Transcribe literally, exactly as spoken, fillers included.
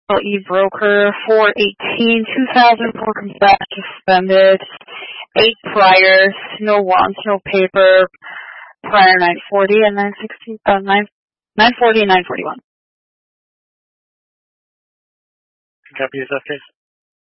E broker, four eighteen two thousand four comes back suspended. Eight priors, no warrants, no paper, prior nine forty and nine sixty, uh, nine, nine forty and nine forty-one. Copy of that case.